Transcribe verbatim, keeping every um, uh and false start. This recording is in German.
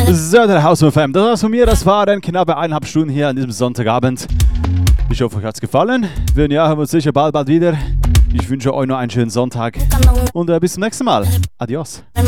So, der House F M, das war's von mir. Das war dann knappe eineinhalb Stunden hier an diesem Sonntagabend. Ich hoffe, euch hat's gefallen. Wenn ja, hören wir uns sicher bald, bald wieder. Ich wünsche euch noch einen schönen Sonntag und äh, bis zum nächsten Mal. Adios.